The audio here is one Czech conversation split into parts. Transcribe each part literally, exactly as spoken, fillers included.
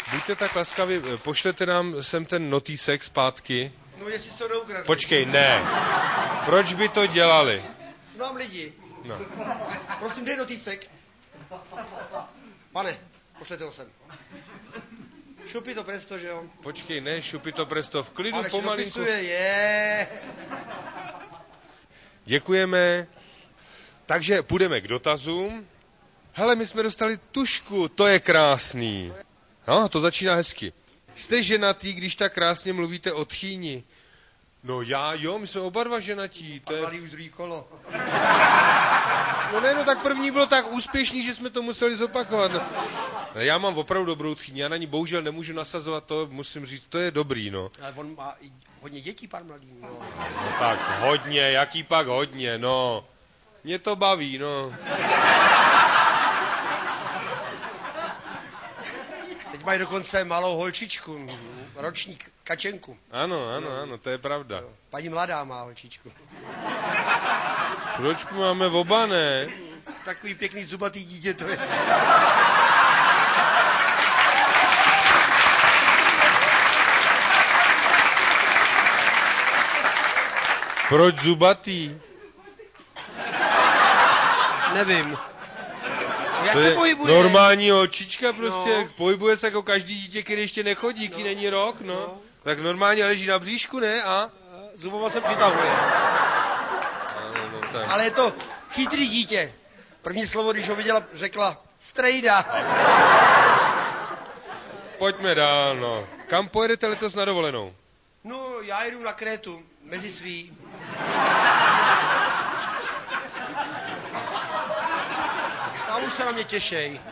buďte tak laskaví, pošlete nám sem ten notýsek zpátky. No jestli to neukradli. Počkej, ne. Proč by to dělali? Znám lidi. No. Prosím, dej notýsek. Pane, pošlete ho sem. Šupi to presto, že jo? Počkej, ne, šupi to presto, v klidu, ale pomalinku. Ale je. Děkujeme. Takže půjdeme k dotazům. Hele, my jsme dostali tušku, to je krásný. No, to začíná hezky. Jste ženatý, když tak krásně mluvíte o tchýni? No já, jo, my jsme oba dva ženatí. To je... A už druhý kolo. No ne, no tak první bylo tak úspěšný, že jsme to museli zopakovat. Já mám opravdu dobrou tchýni, já na ní bohužel nemůžu nasazovat, to musím říct, to je dobrý, no. Ale on má i hodně dětí, pan mladý, no. No tak hodně, jaký pak hodně, no. Mě to baví, no. Teď mají dokonce malou holčičku, ročník, Kačenku. Ano, ano, ano, to je pravda. Paní mladá má holčičku. Proč máme oba, ne? Takový pěkný zubatý dítě to je. Proč zubatý? Nevím. Jak to se je pohybuje? Normální očička prostě, no. Pohybuje se jako každý dítě, který ještě nechodí, no. Kdy není rok, no. no. Tak normálně leží na bříšku, ne? A? Zubama se přitahuje. No, no, tak. Ale je to chytrý dítě. První slovo, když ho viděla, řekla strejda. Pojďme dál, no. Kam pojedete letos na dovolenou? No, já jedu na Krétu, mezi svý. Tam už se na mě těšej.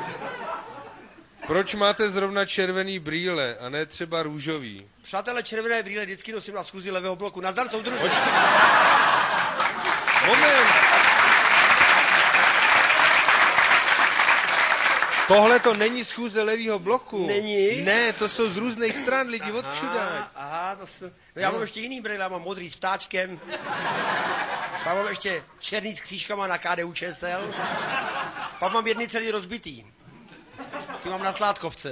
Proč máte zrovna červený brýle a ne třeba růžový? Přátelé, červené brýle vždycky nosím na schůzi levého bloku. Nazdar, soudruzi. Počkej. Moment. Tohle to není schůze levýho bloku. Není? Ne, to jsou z různých stran lidi od všude. Aha, to jsou... No, já mám ještě jiný brýle, já mám modrý s ptáčkem. Pak mám ještě černý s křížkama na K D U Č S L. Pak mám jedny celý rozbitý. Ty mám na Sládkovce.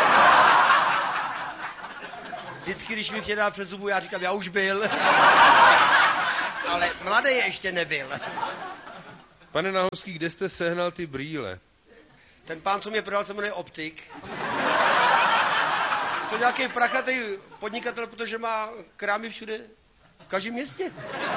Vždycky, když mi vtědá přes zubu, já říkám, já už byl. Ale mladý ještě nebyl. Pane Nahovský, kde jste sehnal ty brýle? Ten pán, co mě prodal, se jmenuje Optik. Je to nějaký prachatý podnikatel, protože má krámy všude, v každém městě.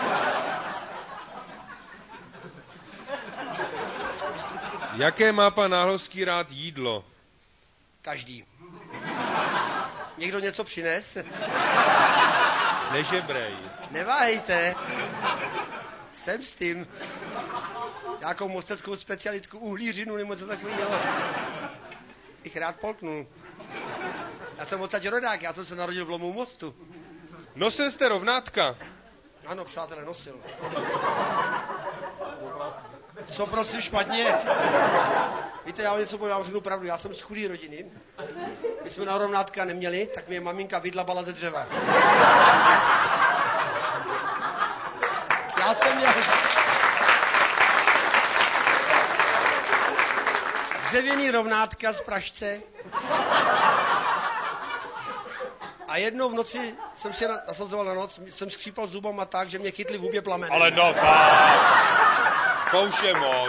Jaké má pan Náhlovský rád jídlo? Každý. Někdo něco přines? Nežebrej. Neváhejte. Jsem s tím. Nějakou mosteckou specialitku, uhlířinu nebo něco takového. Ich rád polknul. Já jsem odsaď rodák, já jsem se narodil v Lomu mostu. Nosil jste rovnátka? Ano, přátelé, nosil. Co prosím špatně? Víte, já vám něco povím, já vám řeknu pravdu, já jsem z chudý rodiny. My jsme na rovnátka neměli, tak mě maminka vydlabala ze dřeva. Já jsem měl... dřevěný rovnátka z Pražce. A jednou v noci jsem si nasazoval na noc, jsem skřípal zubama tak, že mě chytli v hubě plameny. Ale no fakt. To už je moc.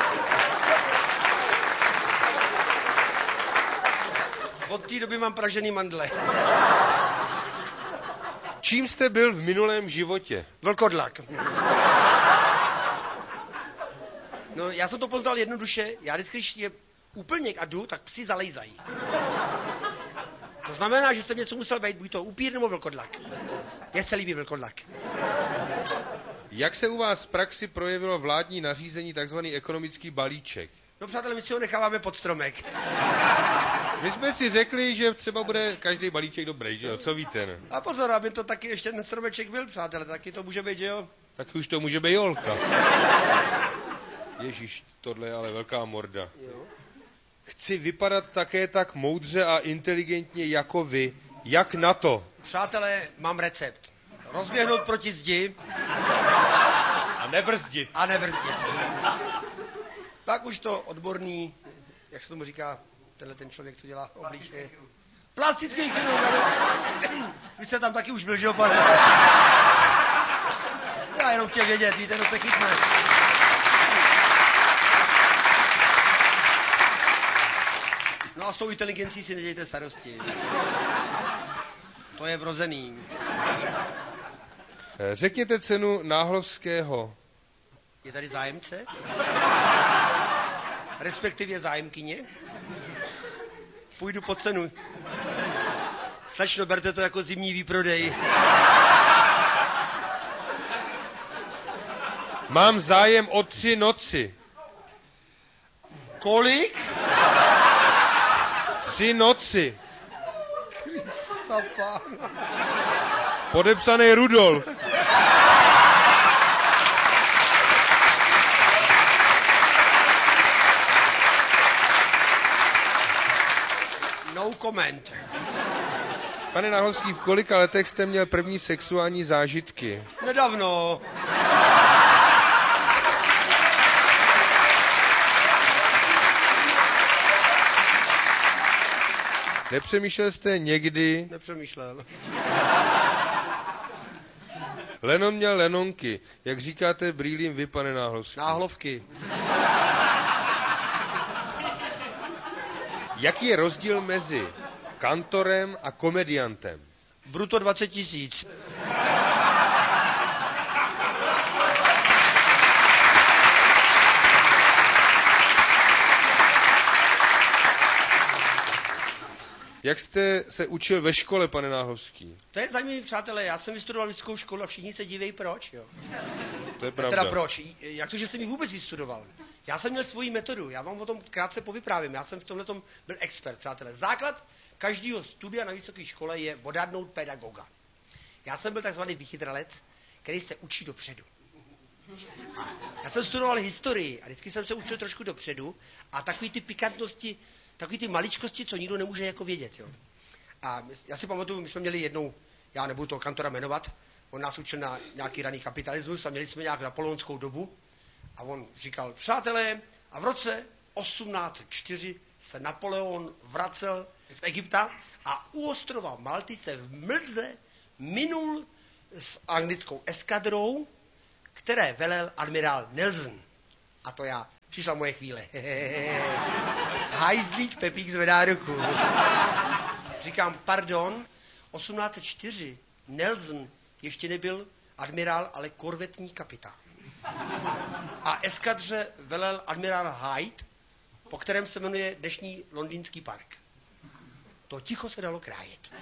Od té doby mám pražený mandle. Čím jste byl v minulém životě? Vlkodlak. No, já jsem to poznal jednoduše. Já vždycky, když je úplněk a jdu, tak psi zalejzají. To znamená, že jsem něco musel být, buď to upír nebo vlkodlak. Mně se líbí vlkodlak. Jak se u vás v praxi projevilo vládní nařízení takzvaný ekonomický balíček? No přátelé, my si ho necháváme pod stromek. My jsme si řekli, že třeba bude každý balíček dobrý, že jo? Co víte, ne? A pozor, aby to taky ještě ten stromeček byl, přátelé, taky to může být, že jo? Tak už to může být jolka. Ježíš, tohle je ale velká morda. Jo. Chci vypadat také tak moudře a inteligentně jako vy. Jak na to? Přátelé, mám recept. Rozběhnout proti zdi. A nebrzdit. A nebrzdit. Pak už to odborný, jak se tomu říká, tenhle ten člověk, co dělá obličeje. Plastický chirurg, ano. Vy jste tam taky už byl, že jo, pane? Já jenom chtěl vědět, víte, no se chytne. No a s tou inteligencí si nedějte starosti. To je vrozený. Řekněte cenu náhlovského. Je tady zájemce? Respektive zájemkyně? Půjdu po cenu. Slečno, berte to jako zimní výprodej. Mám zájem o tři noci. Kolik? Tři noci. Krista pána. Podepsaný Rudolf. No comment. Pane Náhlovský, v kolika letech jste měl první sexuální zážitky? Nedávno. Nepřemýšlel jste někdy? Nepřemýšlel. Lennon měl lenonky. Jak říkáte brýlím vy, pane Náhlovský? Náhlovky. Jaký je rozdíl mezi kantorem a komediantem? Bruto dvacet tisíc. Jak jste se učil ve škole, pane Náhlovský? To je zajímavé, přátelé, já jsem vystudoval vysokou školu a všichni se divějí, proč, jo. To je pravda. Teda proč? Jak to, že jsem ji vůbec vystudoval? Já jsem měl svoji metodu, já vám o tom krátce povyprávím, já jsem v tomhletom byl expert, přátelé. Základ každého studia na vysoké škole je odhadnout pedagoga. Já jsem byl takzvaný vychytralec, který se učí dopředu. A já jsem studoval historii a vždycky jsem se učil trošku dopředu a takový ty pikantnosti, takový ty maličkosti, co nikdo nemůže jako vědět, jo. A já si pamatuju, my jsme měli jednou, já nebudu toho kantora jmenovat, on nás učil na nějaký raný kapitalismus a měli jsme nějak napoleonskou dobu a on říkal, přátelé, a v roce osmnáct set čtyři se Napoleon vracel z Egypta a u ostrova Malty se v mlze minul s anglickou eskadrou, které velel admirál Nelson. A to já, přišla moje chvíle. Hajzlík Pepík zvedá ruku. Říkám, pardon, osmnáct set čtyři Nelson ještě nebyl admirál, ale korvetní kapitán. A eskadře velel admirál Hyde, po kterém se jmenuje dnešní londýnský park. To ticho se dalo krájet.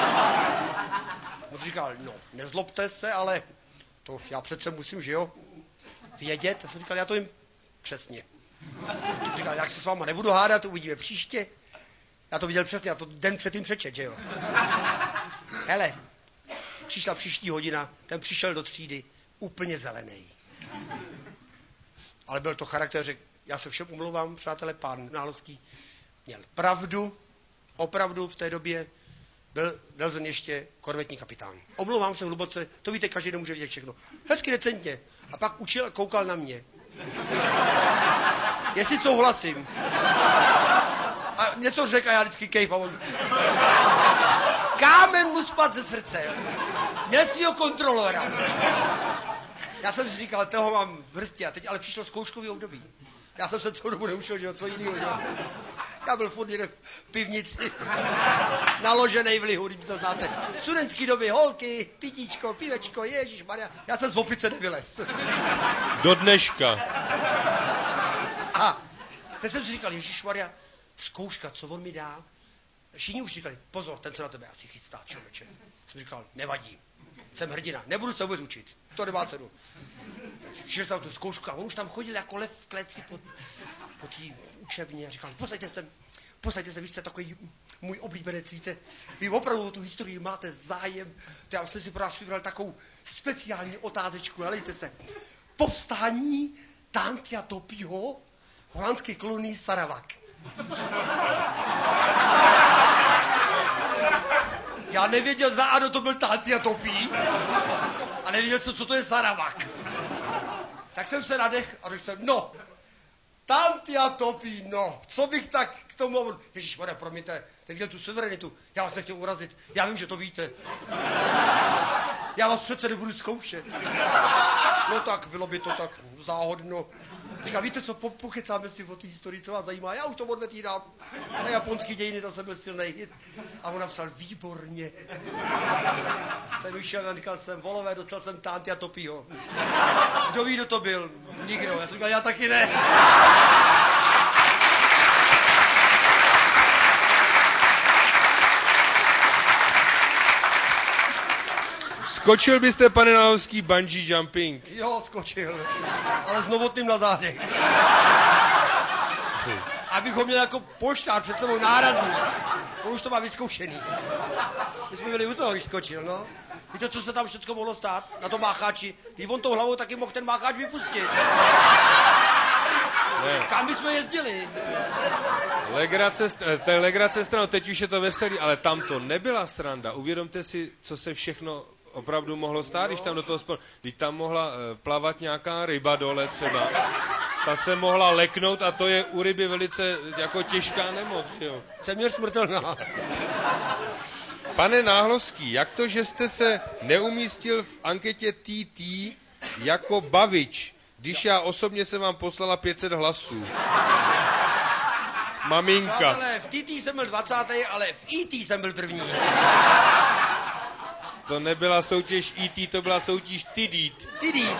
On říkal, no, nezlobte se, ale to já přece musím, že jo, vědět. Já jsem říkal, já to jim přesně. Říkal, jak se s váma nebudu hádat, uvidíme příště. Já to viděl přesně, já to den předtím přečet, že jo. Hele, přišla příští hodina, ten přišel do třídy úplně zelený. Ale byl to charakter, že já se všem umlouvám, přátelé, pán Náhlovský měl pravdu, opravdu v té době byl Nelson ještě korvetní kapitán. Omlouvám se hluboce, to víte, každý nemůže vidět všechno. Hezky decentně. A pak učil a koukal na mě. Jestli souhlasím. A něco řekl a já vždycky kejf a on... Kámen mu spadl ze srdce. Měl svýho kontrolora. Já jsem si říkal, toho mám v hrsti a teď ale přišlo zkouškový období. Já jsem se celou dobu neučil, že jo, co jinýho, že jo. Já byl furt někde v pivnici, naloženej v lihu, když to znáte. Studentský doby, holky, pitíčko, pivečko, ježišmarja. Já jsem z opice nevylez. Do dneška. A teď jsem si říkal, ježišmarja, zkouška, co on mi dá? Všichni už říkali, pozor, ten se na tebe asi chystá, člověče. Jsem říkal, nevadí, jsem hrdina, nebudu se vůbec učit, to nemá cenu. Přišel jsem tu zkoušku a on už tam chodil jako lev v kleci po, po té učebně a říkal, posaďte se, posaďte se, vy jste takový můj oblíbenec, víte, vy opravdu tu historii máte zájem, to já jsem si pro vás vybral takovou speciální otázečku, helejte se. Povstání Tantia Topího v holandské kolonii Sarawak. Já nevěděl za ano, to byl Tantia Topí a nevěděl jsem, co to je Sarawak. Tak jsem se nadech a řekl jsem, no, Tantia Topí, no, co bych tak k tomu, a on, ježišmarja, promiňte, ten viděl tu suverenitu, já vás nechtěl urazit, já vím, že to víte. Já vás přece nebudu zkoušet. No tak, bylo by to tak záhodno. Říká, víte co, pokecáme si o té historii, co vás zajímá, já už to odvetírám. Na japonský dějiny to jsem byl silnej hit. A on napsal, výborně. Jsem vyšel, říkal jsem, volové, dostal jsem Tanty a Topího. Kdo ví, kdo to byl? Nikdo. Já jsem říkal, já taky ne. Skočil byste, pane Náhovský, bungee jumping? Jo, skočil, ale s novotným na zádech. Abych ho měl jako poštář před sebou nárazník. On už to má vyzkoušený. My jsme byli u toho, když skočil, no. Víte, co se tam všechno mohlo stát na tom mácháči? Když on tou hlavou taky mohl ten mácháč vypustit. Ne. Kam bychom jezdili? Legrace, to je legrace stranou, teď už je to veselý, ale tam to nebyla sranda. Uvědomte si, co se všechno opravdu mohlo stát, no. Když tam do toho spolu... Když tam mohla uh, plavat nějaká ryba dole třeba. Ta se mohla leknout a to je u ryby velice jako těžká nemoc, jo. Téměř smrtelná. Pane Náhlovský, jak to, že jste se neumístil v anketě T T jako bavič, když já osobně jsem vám poslala pět set hlasů? Maminka. Přátelé, v T T jsem byl dvacátý, ale v E T jsem byl první. To nebyla soutěž E T, to byla soutěž Tidít. Tidít.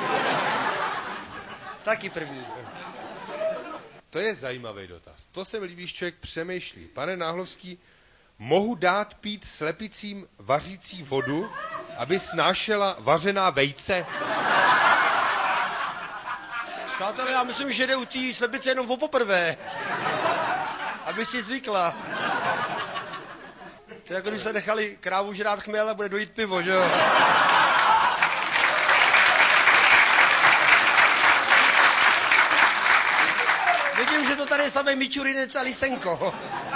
Taky první. To je zajímavý dotaz. To se mi líbí, když člověk přemýšlí. Pane Náhlovský, mohu dát pít slepicím vařící vodu, aby snášela vařená vejce? Přátelé, já myslím, že jde u té slepice jenom o poprvé. Aby si zvykla. To je jako když se nechali krávu žrát chměl a bude dojít pivo, že jo? Vidím, že to tady je samý Mičurinec a Lisenko.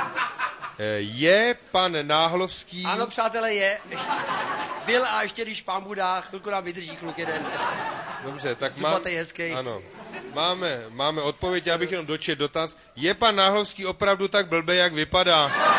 Je pan Náhlovský... Ano, přátelé, je. Ještě. Byl a ještě když pán Budá, chvilku nám vydrží kluk jeden. Dobře, tak mám... Zubatej, hezký. Ano. Máme, máme odpověď, já bych jenom dočetl dotaz. Je pan Náhlovský opravdu tak blbej, jak vypadá?